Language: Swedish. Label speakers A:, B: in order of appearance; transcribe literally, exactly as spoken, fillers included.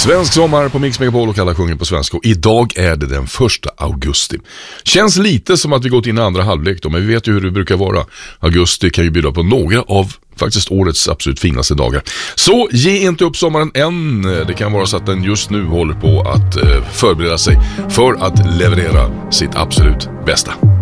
A: Svensk sommar på Mix Megapol och alla sjunger på svenska. Och idag är det den första augusti. Känns lite som att vi gått in i andra halvlek då, men vi vet ju hur det brukar vara. Augusti kan ju bjuda på några av faktiskt årets absolut finaste dagar. Så ge inte upp sommaren än. Det kan vara så att den just nu håller på att förbereda sig för att leverera sitt absolut bästa.